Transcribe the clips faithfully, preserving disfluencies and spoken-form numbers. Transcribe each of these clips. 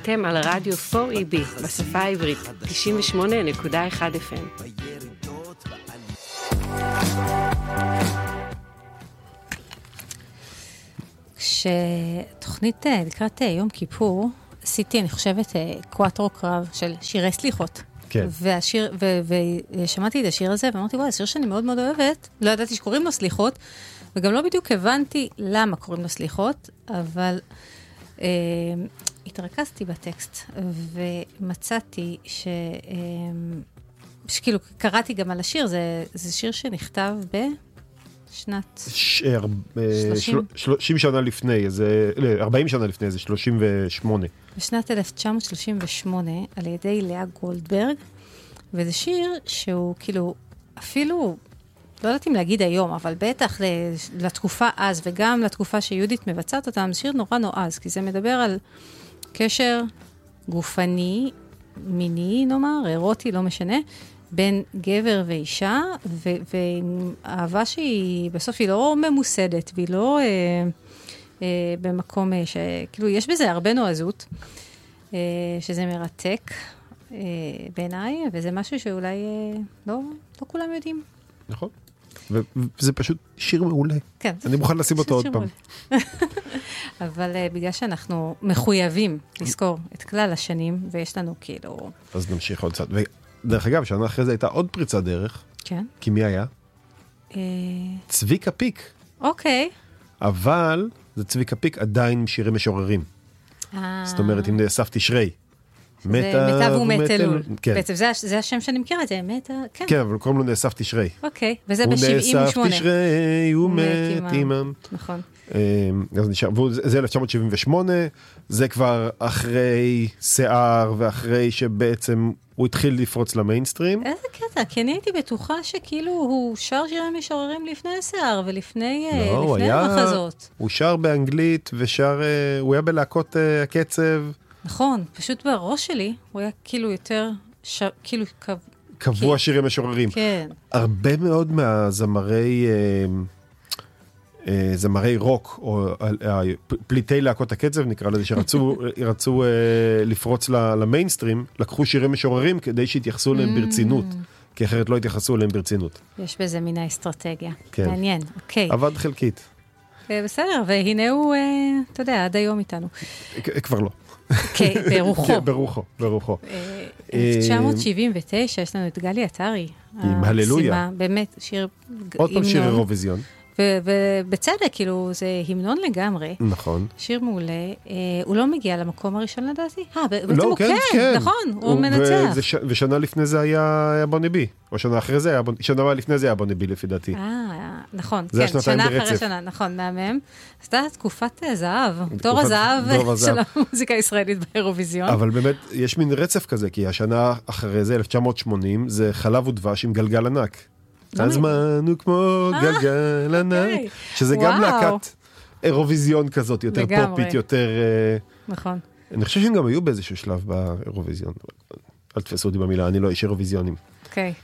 אתם על הרדיו פור אי בי בשפה העברית, תשעים ושמונה נקודה אחת אף אם. כשתוכנית לקראת יום כיפור, עשיתי, אני חושבת, קואטרו קרב של שירי סליחות. כן. והשיר, ו- ושמעתי את השיר הזה, ואמרתי, וואי, השיר שאני מאוד מאוד אוהבת, לא ידעתי שקוראים לו סליחות, וגם לא בדיוק הבנתי למה קוראים לו סליחות, אבל אה, התרכזתי בטקסט, ומצאתי ש... אה, שכאילו, קראתי גם על השיר, זה, זה שיר שנכתב בשנת... ש... שלושים שנה לפני, זה... ארבעים שנה לפני, זה שלושים ושמונה. בשנת אלף תשע מאות שלושים ושמונה, על ידי לאה גולדברג, וזה שיר שהוא כאילו, אפילו, לא יודעת אם להגיד היום, אבל בטח לתקופה אז, וגם לתקופה שיהודית מבצעת אותם, זה שיר נורא נועז, כי זה מדבר על קשר גופני, מיני, נאמר, אירוטי, לא משנה, בין גבר ואישה, ו- ואהבה שהיא, בסוף היא לא ממוסדת, והיא לא... אה, במקום שכאילו יש בזה הרבה נועזות, שזה מרתק בעיניי, וזה משהו שאולי לא, לא כולם יודעים. נכון. וזה פשוט שיר מעולה. כן. אני מוכן לשים אותו עוד פעם. אבל בגלל שאנחנו מחויבים לזכור את כלל השנים, ויש לנו כאילו... אז נמשיך עוד קצת. ודרך אגב, שנה אחרי זה הייתה עוד פריצת דרך. כן. כי מי היה? צביקה פיק. אוקיי. אבל... זה צביקה פיק עדיין עם שירים משוררים. זאת אומרת, אם נאסף תשרי. מתה ומת אלול. בעצם זה השם שאני מכירה, זה מתה, כן. כן, אבל קוראים לו נאסף תשרי. אוקיי, וזה ב-שבעים ושמונה. הוא נאסף תשרי, הוא מת עימם. נכון. זה אלף תשע מאות שבעים ושמונה, זה כבר אחרי שיער, ואחרי שבעצם הוא התחיל לפרוץ למיינסטרים. איזה קטע, כי אני הייתי בטוחה שכאילו הוא שר שירים משוררים לפני שיער, ולפני המחזות. הוא שר באנגלית, ושר, הוא היה בלהקות הקצב. נכון, פשוט בראש שלי, הוא היה כאילו יותר, כאילו קבוע שירים משוררים. כן. הרבה מאוד מהזמרי... זמרי רוק, או פליטי להקות הקצב, נקרא לזה, שרצו לפרוץ למיינסטרים, לקחו שירים משוררים כדי שיתייחסו להם ברצינות, כי אחרת לא התייחסו להם ברצינות. יש בזה מן האסטרטגיה. מעניין, אוקיי. עבד חלקית. בסדר, והנה הוא, אתה יודע, עד היום איתנו. כבר לא. כן, ברוחו. ברוחו, ברוחו. אלף תשע מאות שבעים ותשע, יש לנו את גלי עטרי. עם הללויה. באמת, שיר... עוד פעם שיר אירוויזיון. ובצדק, כאילו, זה המנון לגמרי. נכון. שיר מעולה. הוא לא מגיע למקום הראשון לדעתי. אה, בעצם הוא כן, נכון, הוא מנצח. ושנה לפני זה היה בוני בי. או שנה אחרי זה, שנה לפני זה היה בוני בי, לפי דעתי. אה, נכון. זה השנתיים ברצף. שנה אחרי שנה, נכון, מהמם. אז אתה תקופת זהב, תור הזהב של המוזיקה הישראלית באירוויזיון. אבל באמת, יש מין רצף כזה, כי השנה אחרי זה, אלף תשע מאות שמונים, זה חלב ודבש עם גלגל ענק. הזמן הוא כמו גלגל ענק, שזה גם להקת אירוויזיון כזאת, יותר פופית, יותר... נכון. אני חושב שהם גם היו באיזשהו שלב באירוויזיון. אל תפסו אותי במילה, אני לא איש אירוויזיונים. אוקיי.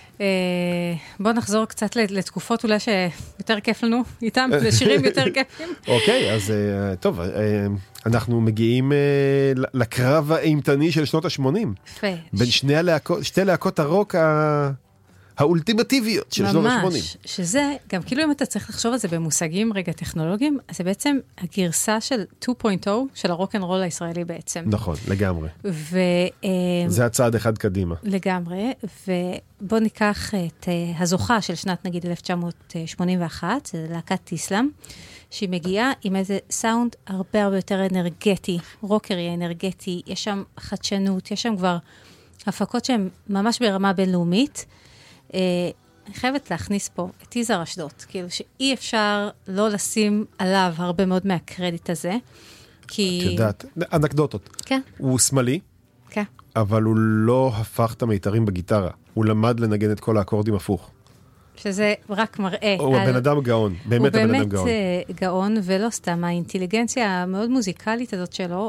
בואו נחזור קצת לתקופות אולי שיותר כיף לנו איתם, לשירים יותר כיפים. אוקיי, אז טוב, אנחנו מגיעים לקרב האימתני של שנות ה-שמונים. יפה. בין שתי להקות הרוק ה... האולטימטיביות של שנות ה-שמונים. ממש, שזה, גם כאילו אם אתה צריך לחשוב על זה במושגים רגע טכנולוגיים, אז זה בעצם הגרסה של שתיים נקודה אפס של הרוק-אנד-רול הישראלי בעצם. נכון, לגמרי. ו... זה הצעד אחד קדימה. לגמרי, ובוא ניקח את הזוכה של שנת נגיד אלף תשע מאות שמונים ואחת, זה להקת טיסלאם, שהיא מגיעה עם איזה סאונד הרבה הרבה יותר אנרגטי, רוקרי אנרגטי, יש שם חדשנות, יש שם כבר הפקות שהן ממש ברמה בינלאומית, אני חייבת להכניס פה את יזהר אשדוד, כאילו שאי אפשר לא לשים עליו הרבה מאוד מהקרדיט הזה, כי... את יודעת, אנקדוטות. כן. הוא שמאלי, כן. אבל הוא לא הפך את המיתרים בגיטרה, הוא למד לנגן את כל האקורדים הפוך. שזה רק מראה. הוא הבן אדם גאון, באמת הבן אדם גאון. הוא באמת גאון, ולא סתם, האינטליגנציה המאוד מוזיקלית הזאת שלו,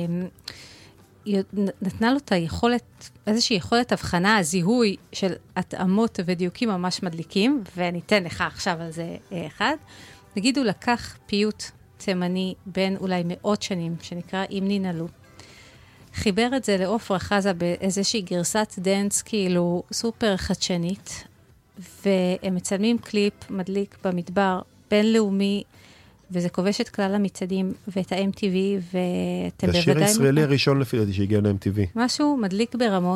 נתנה לו את היכולת, איזושהי יכולת הבחנה, הזיהוי של התאמות ודיוקים ממש מדליקים, ואני אתן לך עכשיו על זה אחד. נגיד הוא לקח פיוט תימני בין אולי מאות שנים, שנקרא אימני נלו. חיבר את זה לעופרה חזה באיזושהי גרסת דנס כאילו סופר חדשנית, והם מצלמים קליפ מדליק במדבר בינלאומי, וזה כובש את כלל המצעדים ואת ה-אם טי וי, ואתם בוודאי... זה השיר הישראלי הראשון לפי דעתי שהגיע ל-אם טי וי. משהו מדליק ברמות.